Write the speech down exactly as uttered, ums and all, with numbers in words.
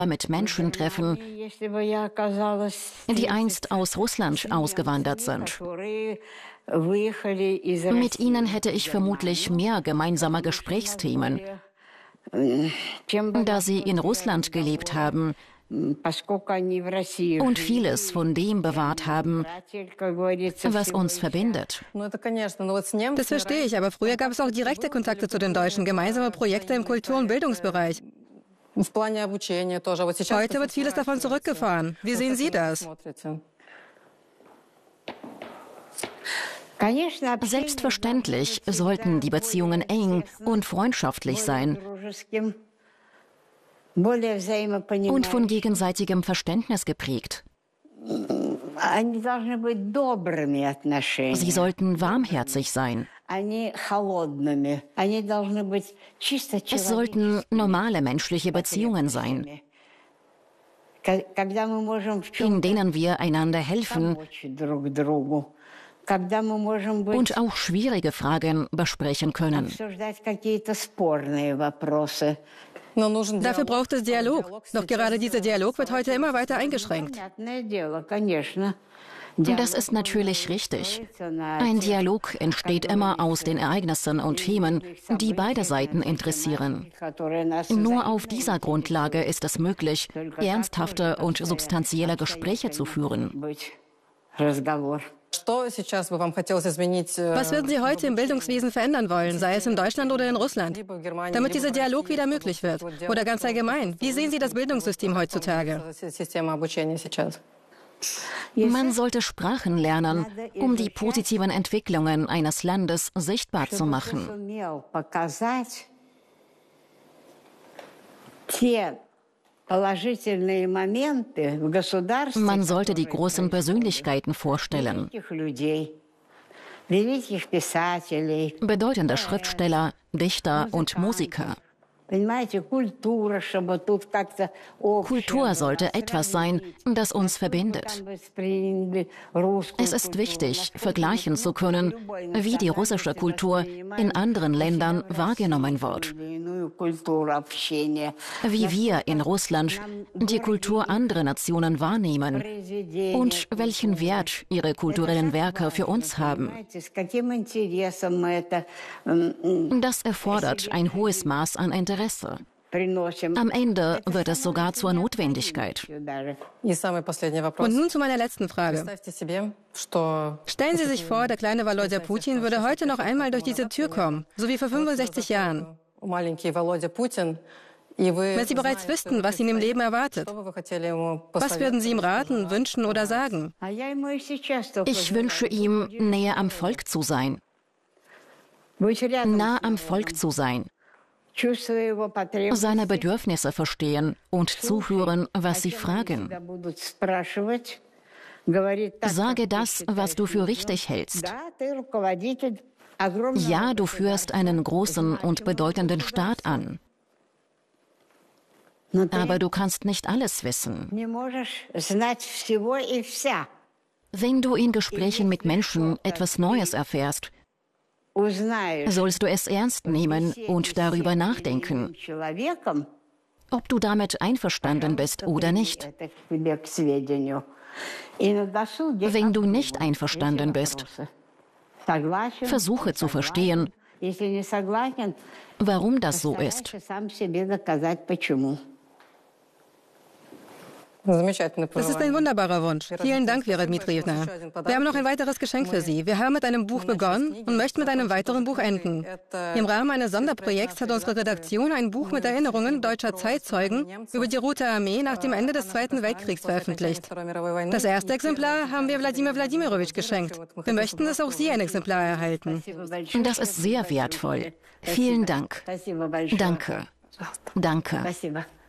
mit Menschen treffen, die einst aus Russland ausgewandert sind. Mit ihnen hätte ich vermutlich mehr gemeinsame Gesprächsthemen, da sie in Russland gelebt haben und vieles von dem bewahrt haben, was uns verbindet. Das verstehe ich, aber früher gab es auch direkte Kontakte zu den Deutschen, gemeinsame Projekte im Kultur- und Bildungsbereich. Heute wird vieles davon zurückgefahren. Wie sehen Sie das? Selbstverständlich sollten die Beziehungen eng und freundschaftlich sein und von gegenseitigem Verständnis geprägt. Sie sollten warmherzig sein. Es sollten normale menschliche Beziehungen sein, in denen wir einander helfen und auch schwierige Fragen besprechen können. Dafür braucht es Dialog. Doch gerade dieser Dialog wird heute immer weiter eingeschränkt. Das ist natürlich richtig. Ein Dialog entsteht immer aus den Ereignissen und Themen, die beide Seiten interessieren. Nur auf dieser Grundlage ist es möglich, ernsthafte und substanzielle Gespräche zu führen. Was würden Sie heute im Bildungswesen verändern wollen, sei es in Deutschland oder in Russland, damit dieser Dialog wieder möglich wird? Oder ganz allgemein, wie sehen Sie das Bildungssystem heutzutage? Man sollte Sprachen lernen, um die positiven Entwicklungen eines Landes sichtbar zu machen. Man sollte die großen Persönlichkeiten vorstellen. Bedeutende Schriftsteller, Dichter und Musiker. Kultur sollte etwas sein, das uns verbindet. Es ist wichtig, vergleichen zu können, wie die russische Kultur in anderen Ländern wahrgenommen wird. Wie wir in Russland die Kultur anderer Nationen wahrnehmen und welchen Wert ihre kulturellen Werke für uns haben. Das erfordert ein hohes Maß an Interesse. Am Ende wird es sogar zur Notwendigkeit. Und nun zu meiner letzten Frage. Stellen Sie sich vor, der kleine Volodya Putin würde heute noch einmal durch diese Tür kommen, so wie vor fünfundsechzig Jahren. Wenn Sie bereits wüssten, was ihn im Leben erwartet, was würden Sie ihm raten, wünschen oder sagen? Ich wünsche ihm, näher am Volk zu sein. Nah am Volk zu sein. Seine Bedürfnisse verstehen und zuhören, was sie fragen. Sage das, was du für richtig hältst. Ja, du führst einen großen und bedeutenden Staat an. Aber du kannst nicht alles wissen. Wenn du in Gesprächen mit Menschen etwas Neues erfährst, sollst du es ernst nehmen und darüber nachdenken, ob du damit einverstanden bist oder nicht. Wenn du nicht einverstanden bist, versuche zu verstehen, warum das so ist. Das ist ein wunderbarer Wunsch. Vielen Dank, Vera Dmitrievna. Wir haben noch ein weiteres Geschenk für Sie. Wir haben mit einem Buch begonnen und möchten mit einem weiteren Buch enden. Im Rahmen eines Sonderprojekts hat unsere Redaktion ein Buch mit Erinnerungen deutscher Zeitzeugen über die Rote Armee nach dem Ende des Zweiten Weltkriegs veröffentlicht. Das erste Exemplar haben wir Wladimir Wladimirovich geschenkt. Wir möchten, dass auch Sie ein Exemplar erhalten. Das ist sehr wertvoll. Vielen Dank. Danke. Danke.